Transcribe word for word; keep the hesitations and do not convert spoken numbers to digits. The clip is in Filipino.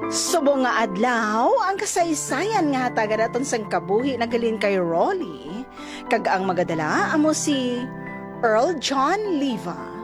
Subong nga adlaw, ang kasaysayan nga hatagan naton sang kabuhi nagalin kay Rolly, kag ang magadala amo si Earl John Liva.